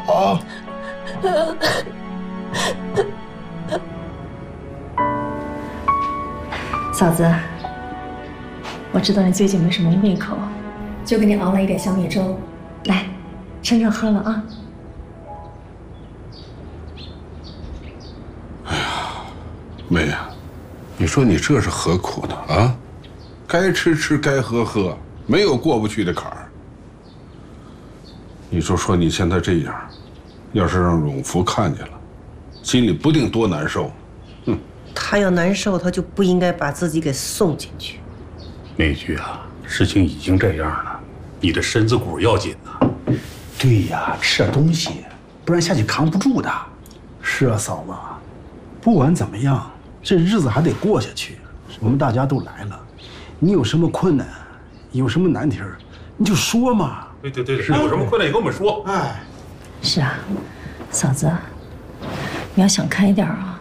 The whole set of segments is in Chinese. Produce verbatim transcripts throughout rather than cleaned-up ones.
啊！ 嫂子，我知道你最近没什么胃口，就给你熬了一点小米粥，来，趁热喝了啊。 哎呀，妹呀，你说你这是何苦呢？啊，该吃吃，该喝喝，没有过不去的坎儿。你就说你现在这样，要是让永福看见了，心里不定多难受。哼。 他要难受，他就不应该把自己给送进去。 那句啊，事情已经这样了，你的身子骨要紧呐。 对呀，吃点东西，不然下去扛不住的。是啊，嫂子，不管怎么样，这日子还得过下去。我们大家都来了，你有什么困难，有什么难题儿，你就说嘛。 对对对，是有什么困难你跟我们说。 哎， 是啊，嫂子，你要想开一点啊。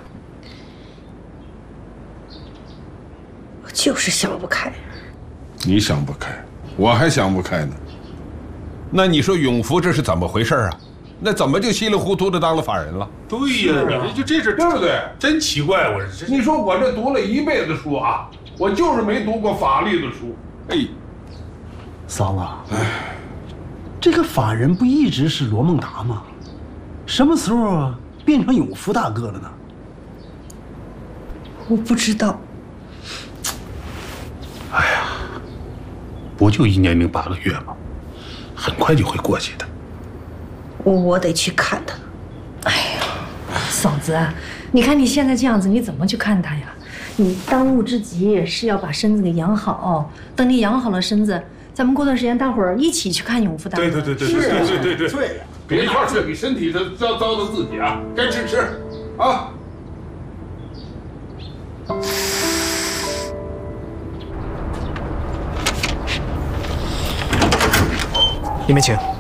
就是想不开， 你想不开，我还想不开呢。那你说永福这是怎么回事啊？那怎么就稀里糊涂的当了法人了？ 对呀，你这就这是对不对？ 真奇怪，我这。 你说我这读了一辈子书啊，我就是没读过法律的书。哎， 嫂子，哎，这个法人不一直是罗孟达吗？什么时候啊变成永福大哥了呢？ 我不知道。 哎呀，不就一年零八个月吗？很快就会过去的。 我我得去看他。 哎呀，嫂子，你看你现在这样子，你怎么去看他呀？你当务之急是要把身子给养好。等你养好了身子，咱们过段时间大伙儿一起去看永福大哥。 对对对对对对对对对对， 别一块儿去，给身体这糟糟蹋自己啊！该吃吃，啊。 里面请。